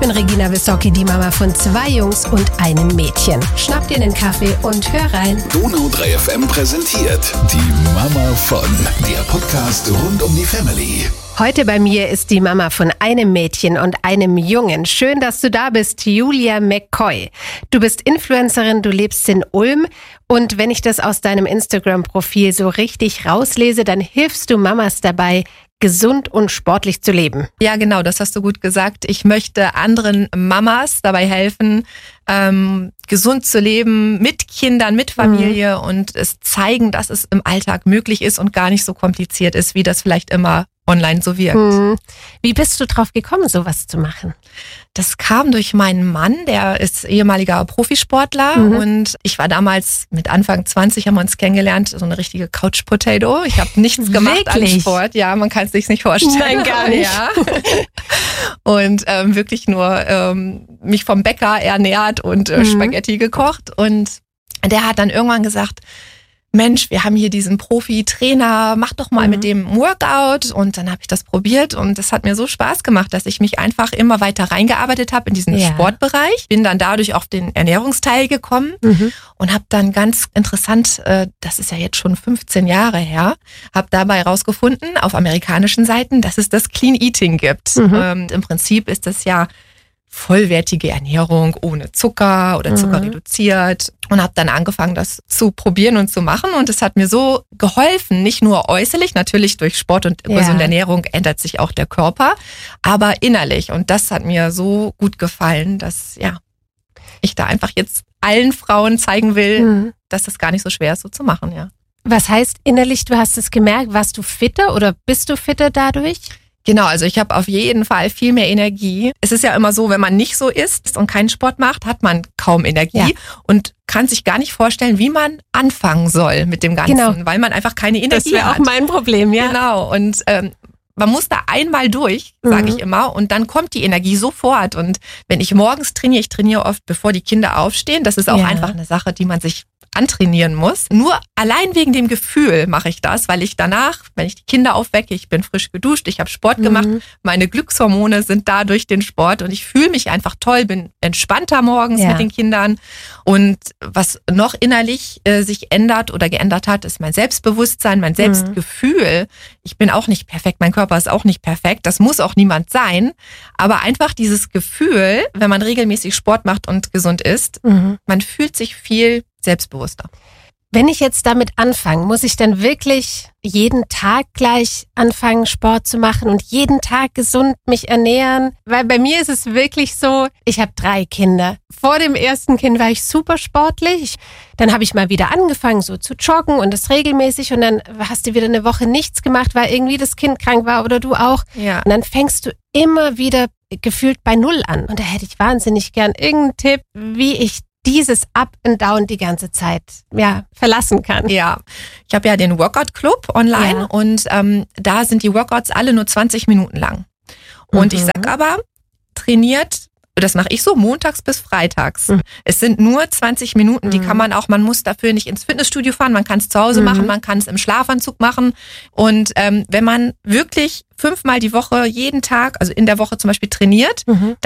Ich bin Regina Wissocki, die Mama von 2 Jungs und einem Mädchen. Schnapp dir einen Kaffee und hör rein. Donau 3 FM präsentiert die Mama von, der Podcast rund um die Family. Heute bei mir ist die Mama von einem Mädchen und einem Jungen. Schön, dass du da bist, Julia McCoy. Du bist Influencerin, du lebst in Ulm und wenn ich das aus deinem Instagram-Profil so richtig rauslese, dann hilfst du Mamas dabei, gesund und sportlich zu leben. Ja, genau, das hast du gut gesagt. Ich möchte anderen Mamas dabei helfen, gesund zu leben, mit Kindern, mit Familie und es zeigen, dass es im Alltag möglich ist und gar nicht so kompliziert ist, wie das vielleicht immer online so wirkt. Wie bist du drauf gekommen, sowas zu machen? Das kam durch meinen Mann, der ist ehemaliger Profisportler und ich war damals mit Anfang 20, haben wir uns kennengelernt, so eine richtige Couch Potato. Ich habe nichts gemacht an Sport. Ja, man kann es sich nicht vorstellen. Nein, gar nicht. Ja. Und wirklich nur mich vom Bäcker ernährt und Spaghetti gekocht. Und der hat dann irgendwann gesagt, Mensch, wir haben hier diesen Profi-Trainer, mach doch mal mit dem Workout. Und dann habe ich das probiert und das hat mir so Spaß gemacht, dass ich mich einfach immer weiter reingearbeitet habe in diesen Sportbereich. Bin dann dadurch auf den Ernährungsteil gekommen und habe dann ganz interessant, das ist ja jetzt schon 15 Jahre her, habe dabei rausgefunden auf amerikanischen Seiten, dass es das Clean Eating gibt. Im Prinzip ist das ja vollwertige Ernährung ohne Zucker oder Zucker reduziert und habe dann angefangen, das zu probieren und zu machen und es hat mir so geholfen, nicht nur äußerlich, natürlich durch Sport und gesunde Ernährung ändert sich auch der Körper, aber innerlich und das hat mir so gut gefallen, dass ich da einfach jetzt allen Frauen zeigen will, dass das gar nicht so schwer ist, so zu machen, ja. Was heißt innerlich, du hast es gemerkt, warst du fitter oder bist du fitter dadurch? Genau, also ich habe auf jeden Fall viel mehr Energie. Es ist ja immer so, wenn man nicht so isst und keinen Sport macht, hat man kaum Energie und kann sich gar nicht vorstellen, wie man anfangen soll mit dem Ganzen, weil man einfach keine Energie hat. Das wäre auch mein Problem, ja. Genau, und man muss da einmal durch, sage ich immer, und dann kommt die Energie sofort. Und wenn ich morgens trainiere, ich trainiere oft, bevor die Kinder aufstehen, das ist auch einfach eine Sache, die man sich antrainieren muss. Nur allein wegen dem Gefühl mache ich das, weil ich danach, wenn ich die Kinder aufwecke, ich bin frisch geduscht, ich habe Sport gemacht, meine Glückshormone sind da durch den Sport und ich fühle mich einfach toll, bin entspannter morgens mit den Kindern. Und was noch innerlich sich ändert oder geändert hat, ist mein Selbstbewusstsein, mein Selbstgefühl. Ich bin auch nicht perfekt, mein Körper ist auch nicht perfekt, das muss auch niemand sein. Aber einfach dieses Gefühl, wenn man regelmäßig Sport macht und gesund isst, man fühlt sich viel selbstbewusster. Wenn ich jetzt damit anfange, muss ich dann wirklich jeden Tag gleich anfangen, Sport zu machen und jeden Tag gesund mich ernähren? Weil bei mir ist es wirklich so, ich habe 3 Kinder. Vor dem ersten Kind war ich super sportlich. Dann habe ich mal wieder angefangen, so zu joggen und das regelmäßig. Und dann hast du wieder eine Woche nichts gemacht, weil irgendwie das Kind krank war oder du auch. Ja. Und dann fängst du immer wieder gefühlt bei Null an. Und da hätte ich wahnsinnig gern irgendeinen Tipp, wie ich dieses Up and Down die ganze Zeit verlassen kann. Ja, ich habe ja den Workout Club online und da sind die Workouts alle nur 20 Minuten lang. Und ich sag aber, trainiert, das mache ich so, montags bis freitags. Es sind nur 20 Minuten, die kann man auch, man muss dafür nicht ins Fitnessstudio fahren, man kann es zu Hause machen, man kann es im Schlafanzug machen. Und wenn man wirklich 5-mal die Woche, jeden Tag, also in der Woche zum Beispiel trainiert,